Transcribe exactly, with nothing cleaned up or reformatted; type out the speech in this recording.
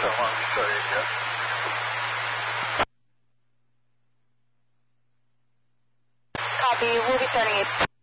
seven one, sorry, yes. Copy, we'll be starting it.